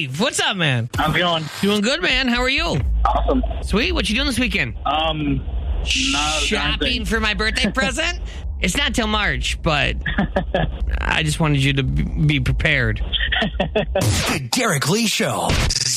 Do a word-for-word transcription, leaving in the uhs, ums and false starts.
Dave, what's up, man? How's it going? Doing good, man. How are you? Awesome. Sweet. What you doing this weekend? Um, not Shopping for my birthday present? It's not till March, but I just wanted you to be prepared. The Derek Lee Show.